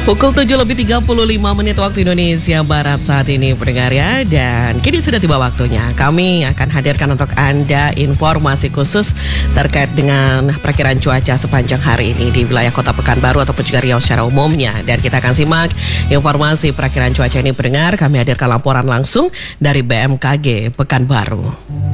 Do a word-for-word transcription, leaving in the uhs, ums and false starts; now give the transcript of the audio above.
Pukul tujuh lebih tiga puluh lima menit waktu Indonesia Barat saat ini pendengar ya. Dan kini sudah tiba waktunya kami akan hadirkan untuk Anda informasi khusus terkait dengan perkiraan cuaca sepanjang hari ini di wilayah Kota Pekanbaru ataupun juga Riau secara umumnya. Dan kita akan simak informasi perkiraan cuaca ini pendengar. Kami hadirkan laporan langsung dari B M K G Pekanbaru.